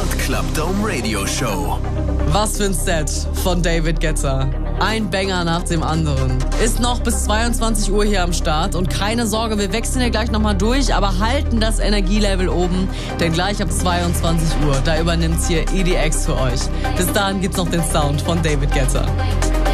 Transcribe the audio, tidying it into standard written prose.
Start Club Dome Radio Show. Was für ein Set von David Guetta. Ein Banger nach dem anderen. Ist noch bis 22 Uhr hier am Start. Und keine Sorge, wir wechseln ja gleich nochmal durch, aber halten das Energielevel oben. Denn gleich ab 22 Uhr, da übernimmt's hier EDX für euch. Bis dahin gibt's noch den Sound von David Guetta.